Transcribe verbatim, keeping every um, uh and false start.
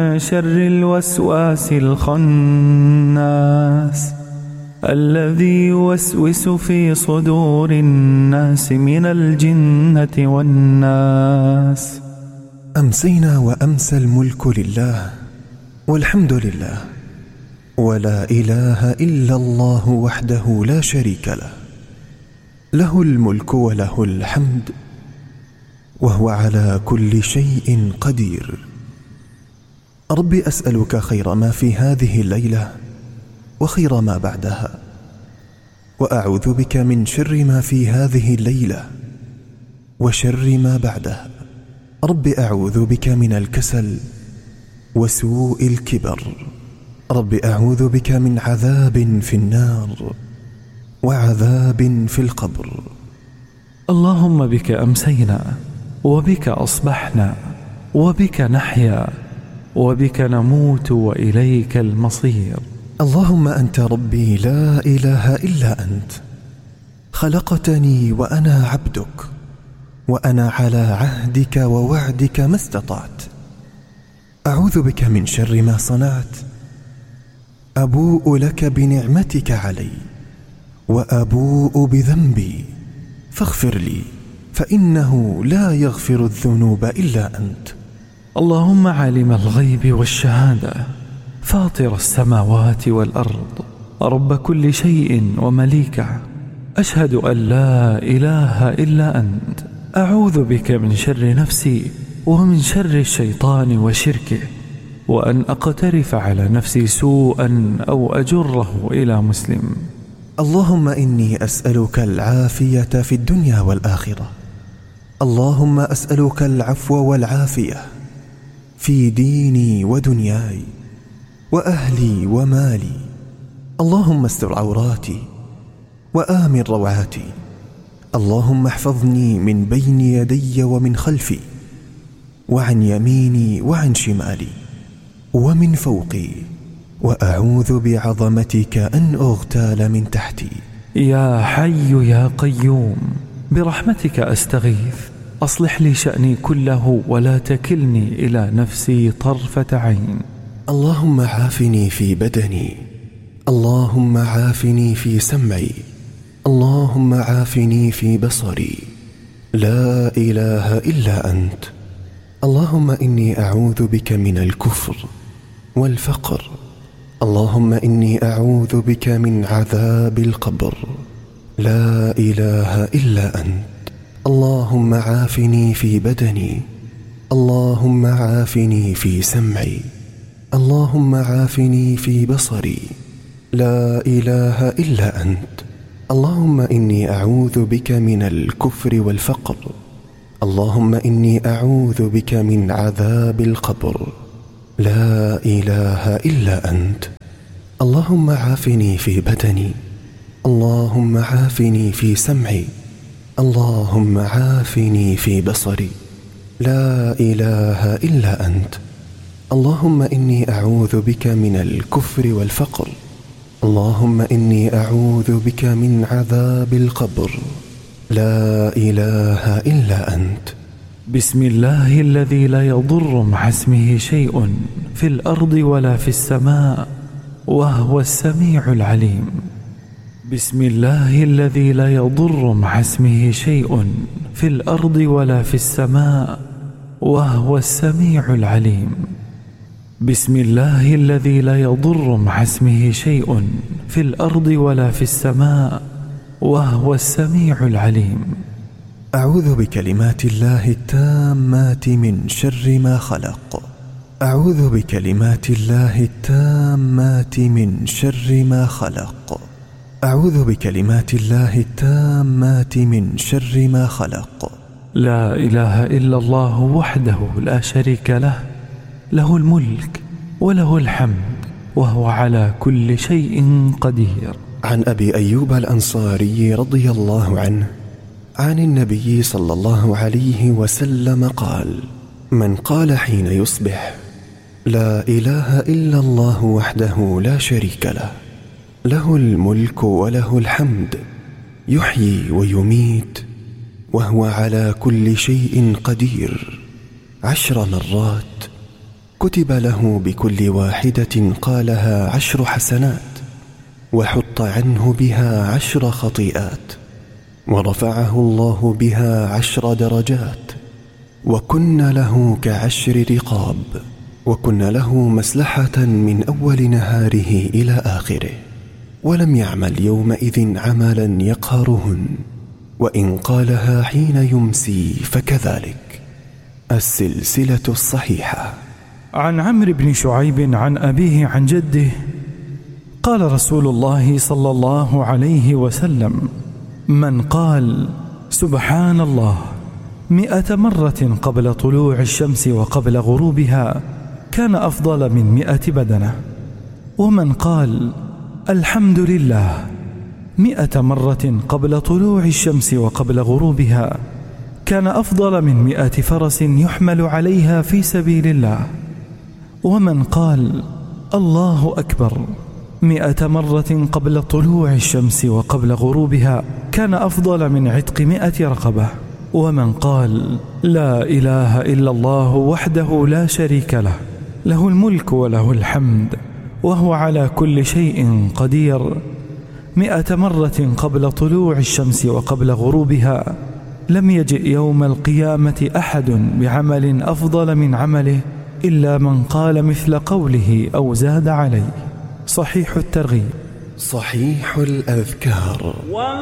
شر الوسواس الخناس الذي يوسوس في صدور الناس من الجنة والناس. أمسينا وأمسى الملك لله والحمد لله، ولا إله إلا الله وحده لا شريك له، له الملك وله الحمد، وهو على كل شيء قدير. ربي أسألك خير ما في هذه الليلة وخير ما بعدها، وأعوذ بك من شر ما في هذه الليلة وشر ما بعدها. ربي أعوذ بك من الكسل وسوء الكبر. ربي أعوذ بك من عذاب في النار وعذاب في القبر. اللهم بك أمسينا وبك أصبحنا وبك نحيا وبك نموت وإليك المصير. اللهم أنت ربي لا إله إلا أنت، خلقتني وأنا عبدك، وأنا على عهدك ووعدك ما استطعت. أعوذ بك من شر ما صنعت. أبوء لك بنعمتك علي وأبوء بذنبي فاغفر لي، فإنه لا يغفر الذنوب إلا أنت. اللهم عالم الغيب والشهادة، فاطر السماوات والأرض، رب كل شيء ومليكه، أشهد أن لا إله إلا أنت. أعوذ بك من شر نفسي ومن شر الشيطان وشركه، وأن أقترف على نفسي سوءا أو أجره إلى مسلم. اللهم إني أسألك العافية في الدنيا والآخرة. اللهم أسألك العفو والعافية في ديني ودنياي وأهلي ومالي. اللهم استر عوراتي وآمن روعاتي. اللهم احفظني من بين يدي ومن خلفي، وعن يميني وعن شمالي ومن فوقي، وأعوذ بعظمتك أن أغتال من تحتي. يا حي يا قيوم، برحمتك أستغيث، أصلح لي شأني كله ولا تكلني إلى نفسي طرفة عين. اللهم عافني في بدني، اللهم عافني في سمعي، اللهم عافني في بصري، لا إله إلا أنت. اللهم إني أعوذ بك من الكفر والفقر. اللهم إني أعوذ بك من عذاب القبر، لا إله إلا أنت. اللهم عافني في بدني، اللهم عافني في سمعي، اللهم عافني في بصري، لا إله إلا أنت. اللهم إني أعوذ بك من الكفر والفقر. اللهم إني أعوذ بك من عذاب القبر، لا إله إلا أنت. اللهم عافني في بدني، اللهم عافني في سمعي، اللهم عافني في بصري، لا إله إلا أنت. اللهم إني أعوذ بك من الكفر والفقر. اللهم إني أعوذ بك من عذاب القبر، لا إله إلا أنت. بسم الله الذي لا يضر مع اسمه شيء في الأرض ولا في السماء، وهو السميع العليم. بسم الله الذي لا يضر مع اسمه شيء في الأرض ولا في السماء، وهو السميع العليم. بسم الله الذي لا يضر مع اسمه شيء في الأرض ولا في السماء، وهو السميع العليم. أعوذ بكلمات الله التامات من شر ما خلق. أعوذ بكلمات الله التامات من شر ما خلق. أعوذ بكلمات الله التامات من شر ما خلق. لا إله إلا الله وحده لا شريك له، له الملك وله الحمد، وهو على كل شيء قدير. عن أبي أيوب الأنصاري رضي الله عنه عن النبي صلى الله عليه وسلم قال: من قال حين يصبح: لا إله إلا الله وحده لا شريك له، له الملك وله الحمد، يحيي ويميت، وهو على كل شيء قدير، عشر مرات، كتب له بكل واحدة قالها عشر حسنات، وحط عنه بها عشر خطيئات، ورفعه الله بها عشر درجات، وكن له كعشر رقاب، وكن له مسلحة من أول نهاره إلى آخره، ولم يعمل يومئذ عملا يقهرهن، وإن قالها حين يمسي فكذلك. السلسلة الصحيحة. عن عمرو بن شعيب عن أبيه عن جده قال رسول الله صلى الله عليه وسلم: من قال سبحان الله مئة مرة قبل طلوع الشمس وقبل غروبها كان أفضل من مئة بدنة، ومن قال الحمد لله مئة مرة قبل طلوع الشمس وقبل غروبها كان أفضل من مئة فرس يحمل عليها في سبيل الله، ومن قال الله أكبر مئة مرة قبل طلوع الشمس وقبل غروبها كان أفضل من عتق مئة رقبة، ومن قال لا إله إلا الله وحده لا شريك له له الملك وله الحمد وهو على كل شيء قدير مئة مرة قبل طلوع الشمس وقبل غروبها لم يجئ يوم القيامة أحد بعمل أفضل من عمله إلا من قال مثل قوله أو زاد عليه. صحيح الترغيب. صحيح الأذكار.